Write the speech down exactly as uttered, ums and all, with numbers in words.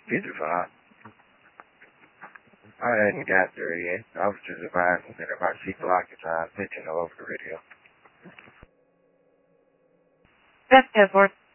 These are fine. I hadn't got there yet. I was just advising that about six o'clock at time, pitching all over the radio. That's Edward.